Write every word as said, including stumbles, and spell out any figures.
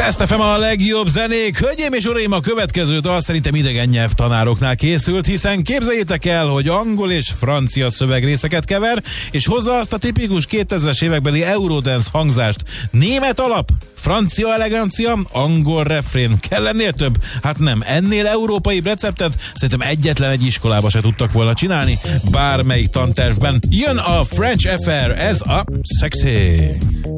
Ezt efem a legjobb zenék. Hölgyeim és uraim, a következő dal szerintem idegen nyelvtanároknál készült, hiszen képzeljétek el, hogy angol és francia szövegrészeket kever, és hozza azt a tipikus kétezres évekbeli Eurodance hangzást. Német alap, francia elegancia, angol refrén. Kell ennél több? Hát nem. Ennél európai receptet szerintem egyetlen egy iskolába se tudtak volna csinálni, bármelyik tantervben. Jön a French Affair, ez a Sexy.